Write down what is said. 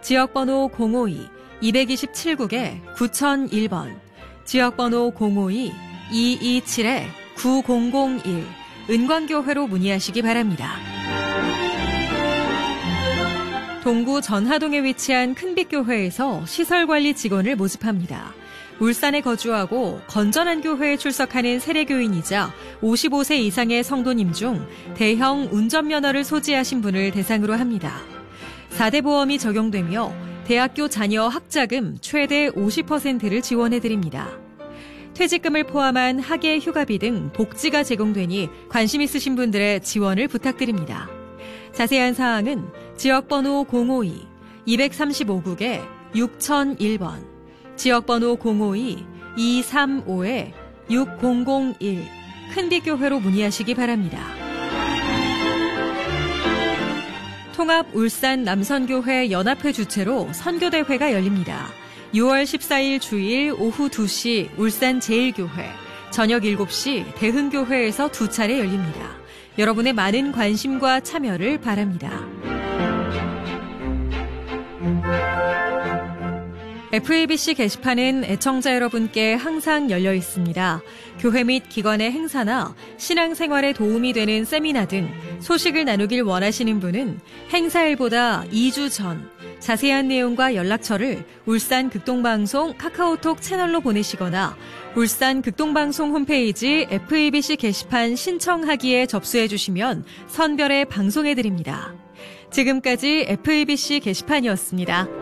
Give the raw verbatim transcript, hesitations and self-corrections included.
지역번호 공오이 이이칠 국에 구공공일 번, 지역번호 공오이 이이칠 구공공일 은광교회로 문의하시기 바랍니다. 동구 전하동에 위치한 큰빛교회에서 시설관리 직원을 모집합니다. 울산에 거주하고 건전한 교회에 출석하는 세례교인이자 오십오 세 이상의 성도님 중 대형 운전면허를 소지하신 분을 대상으로 합니다. 사 대 보험이 적용되며 대학교 자녀 학자금 최대 오십 퍼센트를 지원해드립니다. 퇴직금을 포함한 학예 휴가비 등 복지가 제공되니 관심 있으신 분들의 지원을 부탁드립니다. 자세한 사항은 지역번호 공오이 이삼오 국에 육공공일 번, 지역번호 공오이 이삼오 육공공일 큰빛교회로 문의하시기 바랍니다. 통합 울산 남선교회 연합회 주최로 선교대회가 열립니다. 유월 십사일 주일 오후 두 시 울산 제일교회, 저녁 일곱 시 대흥교회에서 두 차례 열립니다. 여러분의 많은 관심과 참여를 바랍니다. 에프에이비씨 게시판은 애청자 여러분께 항상 열려 있습니다. 교회 및 기관의 행사나 신앙생활에 도움이 되는 세미나 등 소식을 나누길 원하시는 분은 행사일보다 이 주 전 자세한 내용과 연락처를 울산 극동방송 카카오톡 채널로 보내시거나 울산 극동방송 홈페이지 에프에이비씨 게시판 신청하기에 접수해 주시면 선별해 방송해드립니다. 지금까지 에프에이비씨 게시판이었습니다.